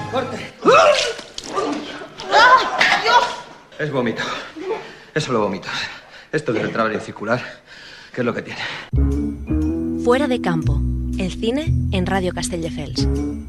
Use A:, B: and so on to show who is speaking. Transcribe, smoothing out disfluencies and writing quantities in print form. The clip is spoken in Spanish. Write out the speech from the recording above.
A: ¡Corte!
B: ¡Ah, Dios!
A: Es vómito. Es solo vómito. Esto del travel circular, ¿qué es lo que tiene?
C: Fuera de campo. El cine en Radio Castelldefels.